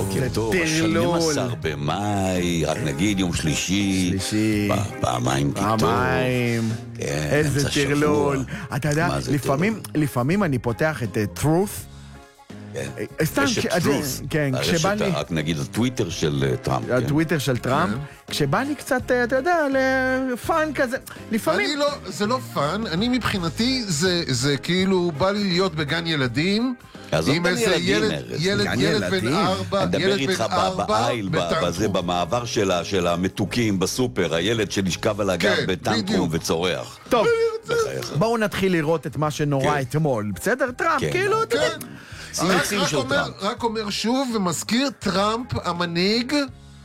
בוקר טוב, ה-12 במאי, רק נגיד יום שלישי, פעמיים פתאום. איזה טרלול. אתה יודע, לפעמים אני פותח את truth, כשבא לי, רק נגיד הטוויטר של טראמפ. הטוויטר של טראמפ, כשבא לי קצת, אתה יודע, לפאן כזה, לפעמים... זה לא פאן, אני מבחינתי, זה כאילו בא לי להיות בגן ילדים, עם איזה ילד בן 4, נדבר איתך בעיל, בזה, במעבר של המתוקים בסופר, הילד שנשכב על הגב בטנקום וצורח. טוב, בואו נתחיל לראות את מה שנורא אתמול, בסדר? טראמפ, כאילו, אתה יודע... רק אומר שוב ומזכיר, טראמפ המנהיג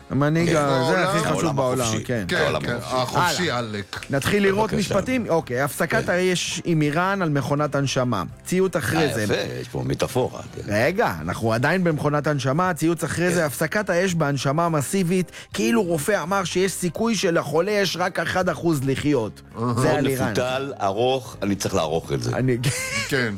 זה הכי חשוב בעולם, כן. החופשי עלק. נתחיל לראות משפטים. אוקיי, הפסקת האש עם איראן על מכונת הנשמה. ציוץ אחרי זה. יש פה מטאפורה. רגע, אנחנו עדיין במכונת הנשמה. ציוץ אחרי זה, הפסקת האש בהנשמה מסיבית, כאילו רופא אמר שיש סיכוי שלחולה יש רק 1% לחיות. זה על איראן. מפותל, ארוך, אני צריך לערוך את זה. כן.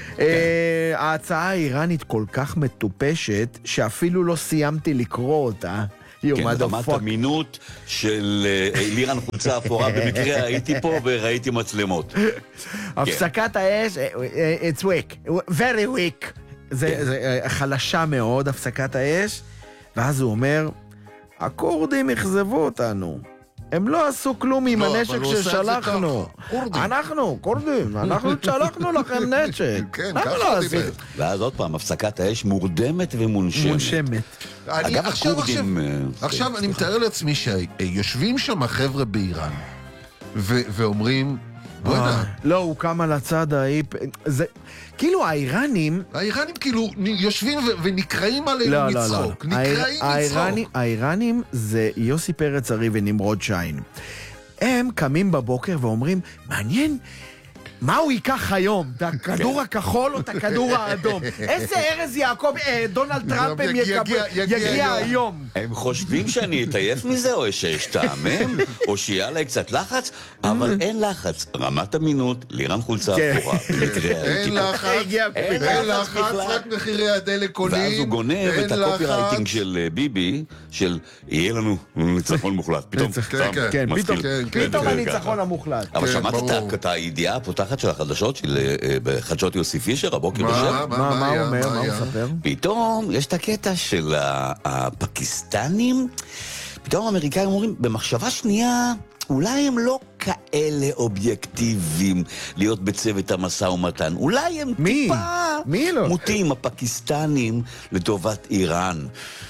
ההצעה האיראנית כל כך מטופשת, שאפילו לא סיימתי לקרוא אותה. כן, רמת אמינות של לירן חולצה אפורה, במקרה הייתי פה וראיתי מצלמות. הפסקת האש, it's weak, very weak. זה חלשה מאוד, הפסקת האש. ואז הוא אומר, הכורדים יחזבו אותנו. הם לא עשו כלום עם הנשק ששלחנו. אנחנו, כורדים, אנחנו שלחנו לכם נשק. כן, ככה דיבר. ואז עוד פעם, הפסקת האש מורדמת ומונשמת. אגב, הכורדים... עכשיו אני מתאר לעצמי שיושבים שם חבר'ה באיראן, ואומרים... לא, הוא קם על הצד זה... כאילו האיראנים כאילו יושבים ונקראים עלינו מצחוק. האיראנים זה יוסי פרץ ארי ונמרוד שיין. הם קמים בבוקר ואומרים, מעניין, מה הוא ייקח היום? את הכדור הכחול או את הכדור האדום? איזה ארז יעקב, דונלד טראמפ יגיע היום? הם חושבים שאני אתעייף מזה, או שאשתעמם, או שיהיה עליי קצת לחץ, אבל אין לחץ. רמת אמינות, לירן חולצה אפורה. אין לחץ, רק מחירי הדלק עולים. ואז הוא גונב את הקופירייטינג של ביבי, של יהיה לנו ניצחון מוחלט. פתאום הניצחון המוחלט. אבל שמעת את הידיעה הפותחת של החדשות בחדשות יוסי פישר, הבוקר בשם? מה הוא אומר? מה הוא מספר? פתאום יש את הקטע של הפקיסטנים, פתאום האמריקאים אומרים, במחשבה שנייה, אולי הם לא כאלה אובייקטיביים להיות בצוות המשא ומתן. אולי הם טיפה מוטים, הפקיסטנים, לטובת איראן.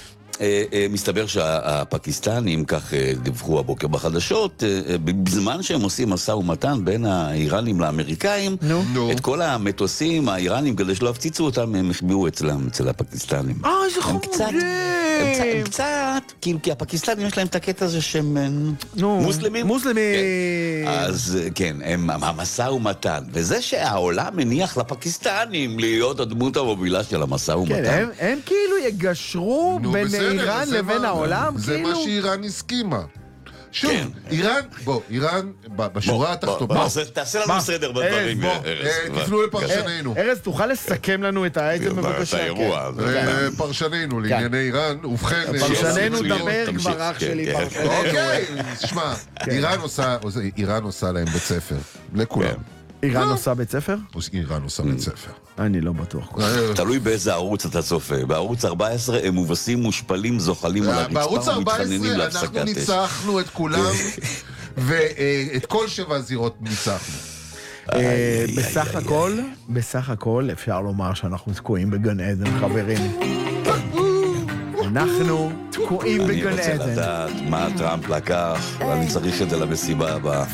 מסתבר שהפקיסטנים, כך דיווחו הבוקר בחדשות, בזמן שהם עושים משא ומתן בין האיראנים לאמריקאים, את כל המטוסים האיראנים, כדי שלא הפציצו אותם, הם החביאו אצלם, אצל הפקיסטנים. איזה חמודים! הם קצת, כי הפקיסטנים יש להם את הקטע הזה שהם מוסלמים. אז כן, הם המשא ומתן. וזה שהעולם מניח לפקיסטנים להיות הדמות המובילה של המשא ומתן. כן, הם כאילו יגשרו בין איראן לבין העולם, זה מה שאיראן הסכימה. שוב, איראן, בשורה התחתונה... תעשה לנו סדר בדברים, ארז. תפנו לפרשנינו. ארז, תוכל לסכם לנו את האיזה בבקשה. פרשנינו לענייני איראן, ובכן... פרשנינו דבר כבר אח שלי. אוקיי, תשמע, איראן עושה להם בית ספר, לכולם. איראן עושה בית ספר? איראן עושה בית ספר. אני לא בטוח. תלוי באיזה ערוץ אתה צופה. בערוץ 14 הם מובסים, מושפלים, זוכלים על הרצפה ומתחננים להפסקת אש. אנחנו ניצחנו את כולם, ואת כל 7 זירות ניצחנו. בסך הכל אפשר לומר שאנחנו תקועים בגן עדן, חברים. אנחנו תקועים בגן עדן. אני רוצה לדעת מה טראמפ לקח, ואני צריך את זה למסיבה הבאה.